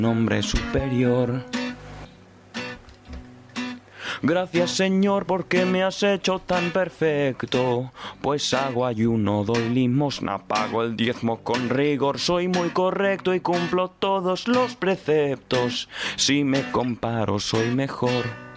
hombre superior. Gracias, Señor, porque me has hecho tan perfecto. Pues hago ayuno, doy limosna, pago el diezmo con rigor. Soy muy correcto y cumplo todos los preceptos. Si me comparo, soy mejor.